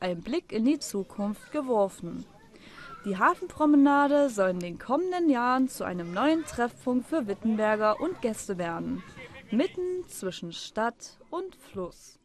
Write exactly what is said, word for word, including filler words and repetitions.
ein Blick in die Zukunft geworfen. Die Hafenpromenade soll in den kommenden Jahren zu einem neuen Treffpunkt für Wittenberger und Gäste werden, mitten zwischen Stadt und Fluss.